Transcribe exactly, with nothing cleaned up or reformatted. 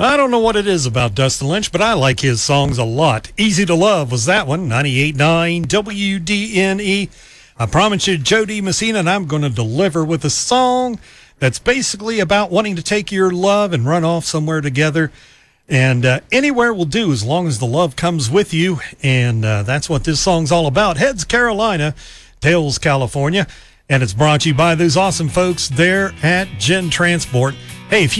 I don't know what it is about Dustin Lynch, but I like his songs a lot. Easy to Love was that one, ninety-eight point nine W D N E. I promise you, Joe D. Messina, and I'm going to deliver with a song that's basically about wanting to take your love and run off somewhere together. And uh, anywhere will do as long as the love comes with you. And uh, that's what this song's all about. Heads, Carolina, tails, California. And it's brought to you by those awesome folks there at Gen Transport. Hey, if you